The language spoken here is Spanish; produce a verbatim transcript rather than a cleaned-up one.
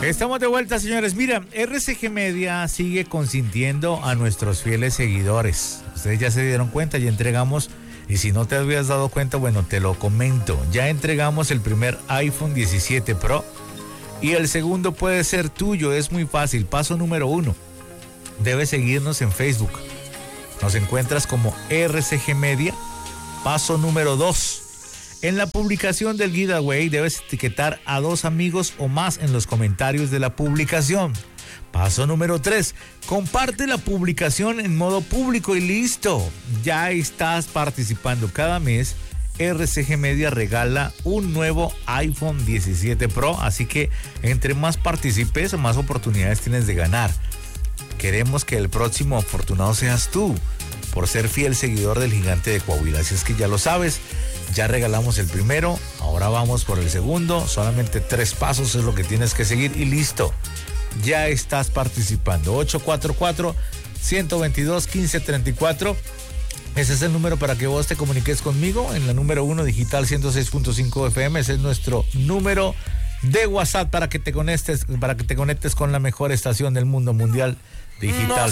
Estamos de vuelta, señores. Mira, R C G Media sigue consintiendo a nuestros fieles seguidores. Ustedes ya se dieron cuenta, ya entregamos, y si no te habías dado cuenta, bueno, te lo comento. Ya entregamos el primer iPhone diecisiete Pro y el segundo puede ser tuyo. Es muy fácil. Paso número uno, debes seguirnos en Facebook. Nos encuentras como R C G Media. Paso número dos, en la publicación del giveaway debes etiquetar a dos amigos o más en los comentarios de la publicación. Paso número tres, comparte la publicación en modo público y listo. Ya estás participando. Cada mes R C G Media regala un nuevo iPhone diecisiete Pro, así que entre más participes, más oportunidades tienes de ganar. Queremos que el próximo afortunado seas tú, por ser fiel seguidor del Gigante de Coahuila. Así es que ya lo sabes, ya regalamos el primero, ahora vamos por el segundo. Solamente tres pasos es lo que tienes que seguir y listo. Ya estás participando. ocho cuatro cuatro, uno dos dos, uno cinco tres cuatro. Ese es el número para que vos te comuniques conmigo en la número uno digital ciento seis punto cinco F M. Ese es nuestro número de WhatsApp para que te conectes, para que te conectes con la mejor estación del mundo mundial digital.